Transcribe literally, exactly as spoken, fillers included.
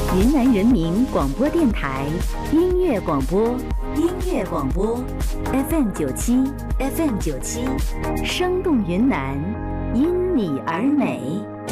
云南人民广播电台音乐广播，音乐广播 F M 九七 F M 九七，生动云南，因你而美。